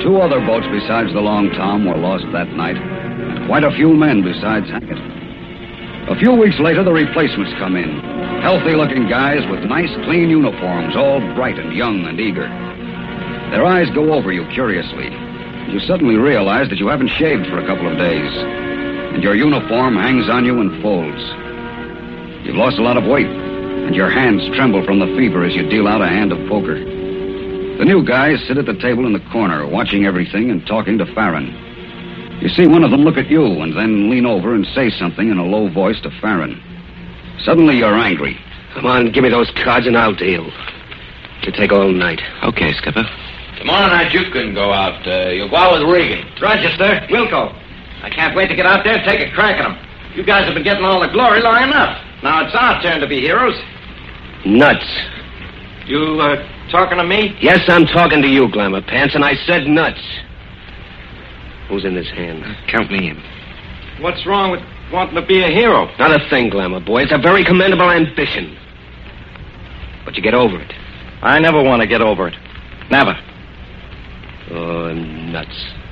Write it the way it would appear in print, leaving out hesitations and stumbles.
2 other boats besides the Long Tom were lost that night, and quite a few men besides Hackett. A few weeks later, the replacements come in. Healthy-looking guys with nice, clean uniforms, all bright and young and eager. Their eyes go over you curiously. You suddenly realize that you haven't shaved for a couple of days, and your uniform hangs on you in folds. You've lost a lot of weight, and your hands tremble from the fever as you deal out a hand of poker. The new guys sit at the table in the corner, watching everything and talking to Farron. You see one of them look at you and then lean over and say something in a low voice to Farron. Suddenly you're angry. Come on, give me those cards and I'll deal. It'll take all night. Okay, Skipper. Tomorrow night you can go out. You'll go out with Regan. Roger, sir. We'll go. I can't wait to get out there and take a crack at them. You guys have been getting all the glory long enough. Now it's our turn to be heroes. Nuts. You, talking to me? Yes, I'm talking to you, Glamour Pants, and I said nuts. Who's in this hand? Count me in. What's wrong with wanting to be a hero? Not a thing, Glamour boy. It's a very commendable ambition. But you get over it. I never want to get over it. Never. Oh, nuts.